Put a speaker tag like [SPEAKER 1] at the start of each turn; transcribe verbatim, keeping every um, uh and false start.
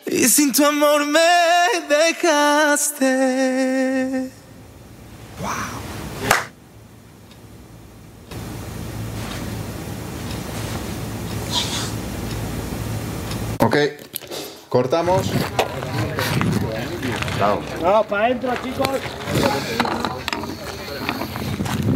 [SPEAKER 1] y sin tu amor me dejaste. Wow.
[SPEAKER 2] Ok, cortamos.
[SPEAKER 3] No, para adentro, chicos.